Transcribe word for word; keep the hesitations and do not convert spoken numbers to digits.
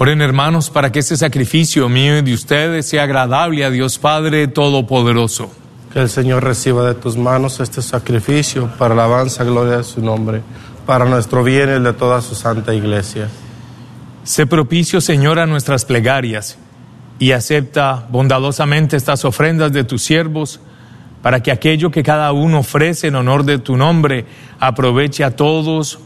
Oren, hermanos, para que este sacrificio mío y de ustedes sea agradable a Dios Padre Todopoderoso. Que el Señor reciba de tus manos este sacrificio para alabanza y gloria de su nombre, para nuestro bien y el de toda su santa iglesia. Sé propicio, Señor, a nuestras plegarias y acepta bondadosamente estas ofrendas de tus siervos, para que aquello que cada uno ofrece en honor de tu nombre aproveche a todos